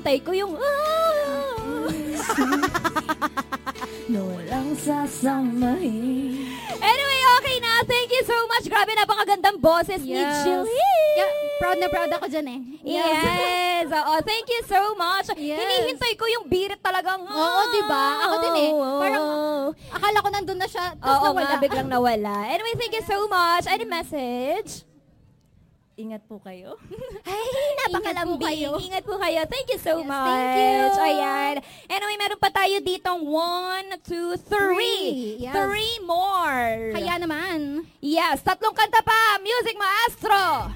hinihintay ko yung No lang sasamahin. Anyway, okay na. Thank you so much. Grabe, napakagandang boses ni Jillian. Yeah, proud na proud ako dyan eh. Yes. Oo, thank you so much. Yes. Hinihintay ko yung birit talagang. Oo, diba? Ako din eh. Parang akala ko nandun na siya, tapos Oo nawala. nga, biglang nawala. Anyway, thank you so much. Any message? Ingat po kayo. Ay, napakalambing. Ingat po kayo. Thank you so much. Thank you. Ayan. Anyway, meron pa tayo ditong 1, 2, 3. Yes. 3 more. Kaya naman. Yes, 3 kanta pa. Music Maestro.